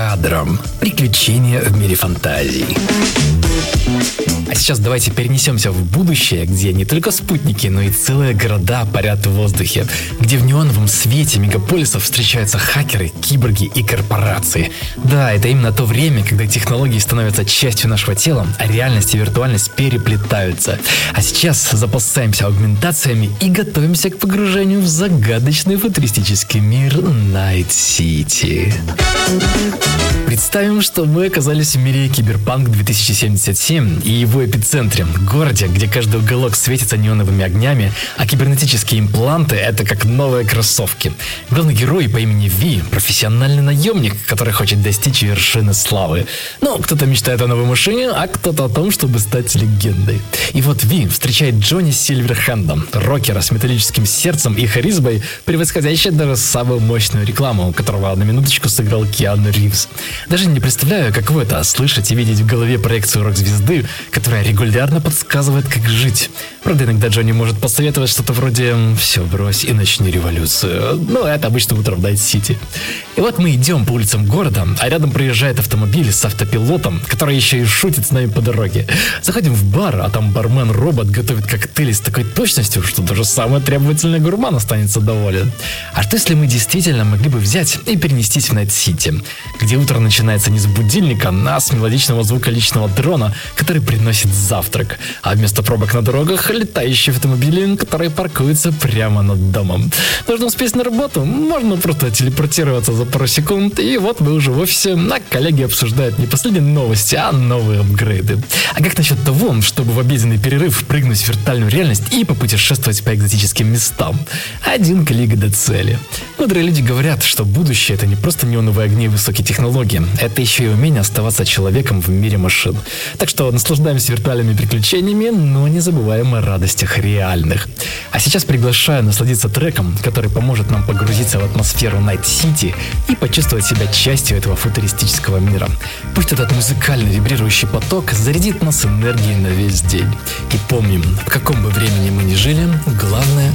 кадром. Приключения в мире фантазий. А сейчас давайте перенесемся в будущее, где не только спутники, но и целые города парят в воздухе, где в неоновом свете мегаполисов встречаются хакеры, киборги и корпорации. Да, это именно то время, когда технологии становятся частью нашего тела, а реальность и виртуальность переплетаются. А сейчас запасаемся аугментациями и готовимся к погружению в загадочный футуристический мир Найт-Сити. Представим, что мы оказались в мире Киберпанк 2077 и его эпицентре, городе, где каждый уголок светится неоновыми огнями, а кибернетические импланты — это как новые кроссовки. Главный герой по имени Ви — профессиональный наемник, который хочет достичь вершины славы. Ну, кто-то мечтает о новой машине, а кто-то о том, чтобы стать легендой. И вот Ви встречает Джонни Сильверхенда, рокера с металлическим сердцем и харизмой, превосходящей даже самую мощную рекламу, которого на минуточку сыграл Киану Ривз. Даже не представляю, каково это — слышать и видеть в голове проекцию рок-звезды, которая регулярно подсказывает, как жить. Правда, иногда Джонни может посоветовать что-то вроде «все, брось и начни революцию». Но это обычно утром в Найт-Сити. И вот мы идем по улицам города, а рядом проезжает автомобиль с автопилотом, который еще и шутит с нами по дороге. Заходим в бар, а там бармен-робот готовит коктейли с такой точностью, что даже самый требовательный гурман останется доволен. А что если мы действительно могли бы взять и перенестись в Найт-Сити, где утро начинается не с будильника, а с мелодичного звука личного дрона, который приносит завтрак, а вместо пробок на дорогах летающие автомобили, которые паркуются прямо над домом. Нужно успеть на работу, можно просто телепортироваться за пару секунд, и вот мы уже в офисе, а коллеги обсуждают не последние новости, а новые апгрейды. А как насчет того, чтобы в обеденный перерыв прыгнуть в виртуальную реальность и попутешествовать по экзотическим местам? Один клик до цели. Мудрые люди говорят, что будущее — это не просто неоновые огни и высокие технологии, это еще и умение оставаться человеком в мире машин. Так что наслаждаемся виртуальными приключениями, но не забываем о радостях реальных. А сейчас приглашаю насладиться треком, который поможет нам погрузиться в атмосферу Найт-Сити и почувствовать себя частью этого футуристического мира. Пусть этот музыкальный вибрирующий поток зарядит нас энергией на весь день. И помним, в каком бы времени мы ни жили, главное